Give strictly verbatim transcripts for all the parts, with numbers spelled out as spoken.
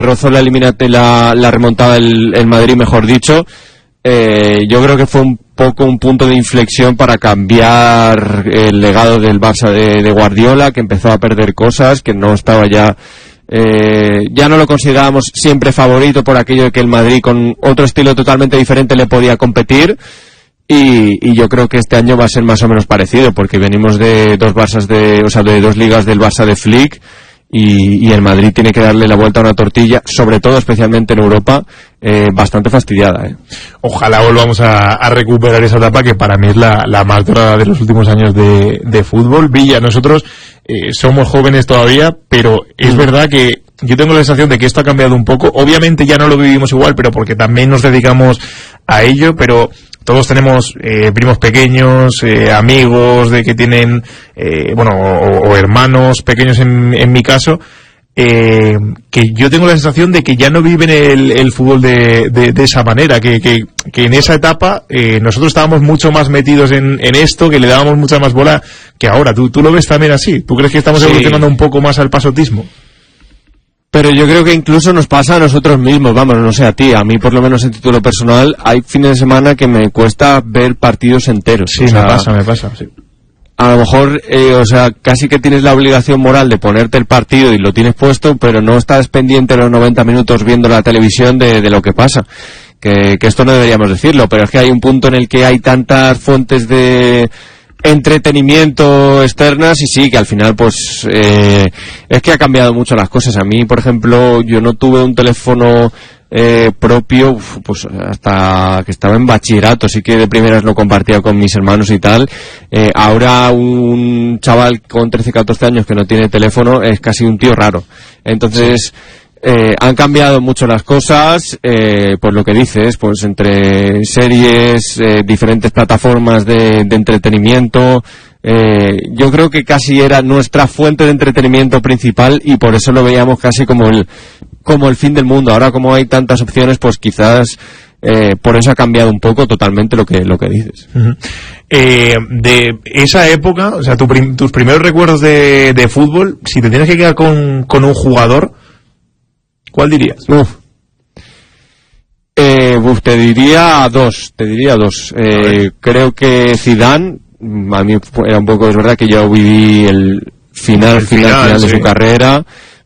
rozó la eliminate la, la remontada el, el Madrid, mejor dicho. Eh, yo creo que fue un poco un punto de inflexión para cambiar el legado del Barça de, de Guardiola, que empezó a perder cosas, que no estaba ya eh, ya no lo considerábamos siempre favorito por aquello de que el Madrid con otro estilo totalmente diferente le podía competir, y, y yo creo que este año va a ser más o menos parecido, porque venimos de dos Barças de, o sea, de dos ligas del Barça de Flick. Y, y el Madrid tiene que darle la vuelta a una tortilla, sobre todo especialmente en Europa, eh, bastante fastidiada. ¿eh? Ojalá volvamos a, a recuperar esa etapa que para mí es la, la más dorada de los últimos años de, de fútbol. Villa, nosotros eh, somos jóvenes todavía, pero es mm. verdad que yo tengo la sensación de que esto ha cambiado un poco. Obviamente ya no lo vivimos igual, pero porque también nos dedicamos a ello, pero todos tenemos eh, primos pequeños, eh, amigos de que tienen, eh, bueno, o, o hermanos pequeños en, en mi caso, eh, que yo tengo la sensación de que ya no viven el, el fútbol de, de, de esa manera, que, que, que en esa etapa eh, nosotros estábamos mucho más metidos en, en esto, que le dábamos mucha más bola que ahora. ¿Tú, tú lo ves también así? ¿Tú crees que estamos sí. evolucionando un poco más al pasotismo? Pero yo creo que incluso nos pasa a nosotros mismos, vamos, no sé a ti, a mí por lo menos en título personal, hay fines de semana que me cuesta ver partidos enteros. Sí, o sea, me pasa, me pasa, sí. A lo mejor, eh, o sea, casi que tienes la obligación moral de ponerte el partido y lo tienes puesto, pero no estás pendiente los noventa minutos viendo la televisión de, de lo que pasa. Que, que esto no deberíamos decirlo, pero es que hay un punto en el que hay tantas fuentes de entretenimiento externas y sí, que al final pues eh, es que ha cambiado mucho las cosas. A mí, por ejemplo, yo no tuve un teléfono eh, propio pues hasta que estaba en bachillerato, sí que de primeras lo compartía con mis hermanos y tal. Eh, ahora un chaval con trece, catorce años que no tiene teléfono es casi un tío raro. Entonces sí. Eh, han cambiado mucho las cosas, eh, pues lo que dices, pues entre series, eh, diferentes plataformas de, de entretenimiento, eh, yo creo que casi era nuestra fuente de entretenimiento principal y por eso lo veíamos casi como el, como el fin del mundo. Ahora como hay tantas opciones, pues quizás eh, por eso ha cambiado un poco totalmente lo que, lo que dices. Uh-huh. Eh, de esa época, o sea, tu prim- tus primeros recuerdos de, de fútbol, si te tienes que quedar con, con un jugador, ¿cuál dirías? Uf. Eh, uf, te diría dos, te diría dos. Eh, creo que Zidane, a mí era un poco, es verdad que yo viví el final, el final, final, final sí. de su carrera,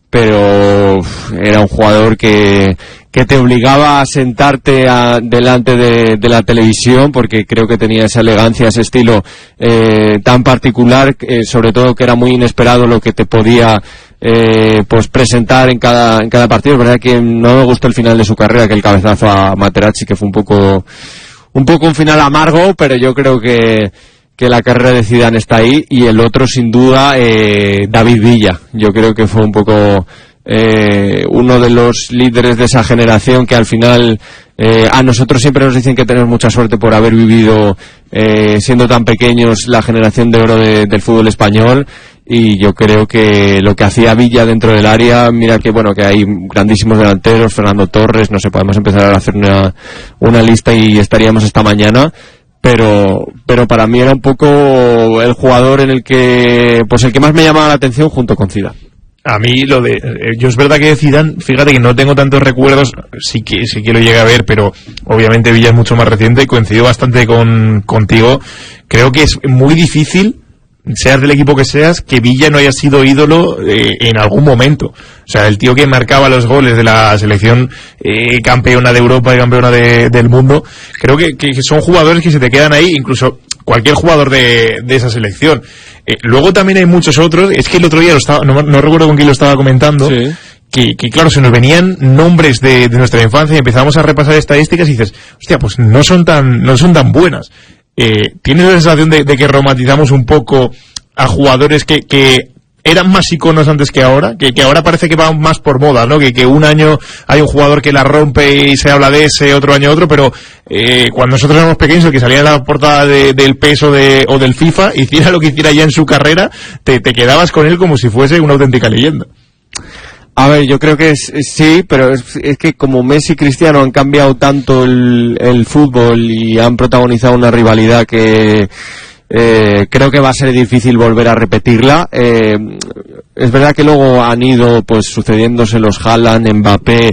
pero uf, era un jugador que, que te obligaba a sentarte a, delante de, de la televisión, porque creo que tenía esa elegancia, ese estilo eh, tan particular, eh, sobre todo que era muy inesperado lo que te podía Eh, pues presentar en cada en cada partido. Es verdad que no me gustó el final de su carrera, que el cabezazo a Materazzi, que fue un poco un poco un final amargo, pero yo creo que que la carrera de Zidane está ahí. Y el otro sin duda, eh, David Villa, yo creo que fue un poco eh, uno de los líderes de esa generación que al final eh, a nosotros siempre nos dicen que tenemos mucha suerte por haber vivido eh, siendo tan pequeños la generación de oro de, del fútbol español. Y yo creo que lo que hacía Villa dentro del área, mira que bueno, que hay grandísimos delanteros, Fernando Torres, no sé, podemos empezar a hacer una, una lista y estaríamos esta mañana, pero, pero para mí era un poco el jugador en el que, pues el que más me llamaba la atención junto con Zidane. A mí lo de, eh, yo es verdad que de Zidane, fíjate que no tengo tantos recuerdos, sí que sí que lo llegué a ver, pero obviamente Villa es mucho más reciente y coincido bastante con contigo. Creo que es muy difícil, seas del equipo que seas, que Villa no haya sido ídolo eh, en algún momento. O sea, el tío que marcaba los goles de la selección eh, campeona de Europa y campeona de, del mundo, creo que, que son jugadores que se te quedan ahí, incluso cualquier jugador de, de esa selección. Eh, luego también hay muchos otros, es que el otro día lo estaba, no, no recuerdo con quién lo estaba comentando, sí. que, que claro, se nos venían nombres de, de nuestra infancia y empezamos a repasar estadísticas y dices, hostia, pues no son tan, no son tan buenas. Eh, ¿Tienes la sensación de, de que romantizamos un poco a jugadores que, que eran más iconos antes que ahora? Que, que ahora parece que van más por moda, ¿no? Que, que un año hay un jugador que la rompe y se habla de ese, otro año otro, pero eh, cuando nosotros éramos pequeños, el que salía en la portada de, del P E S o, de, o del FIFA, hiciera lo que hiciera ya en su carrera, te, te quedabas con él como si fuese una auténtica leyenda. A ver, yo creo que es, es sí, pero es, es que como Messi y Cristiano han cambiado tanto el, el fútbol y han protagonizado una rivalidad que eh, creo que va a ser difícil volver a repetirla. Eh, es verdad que luego han ido pues sucediéndose los Haaland, Mbappé,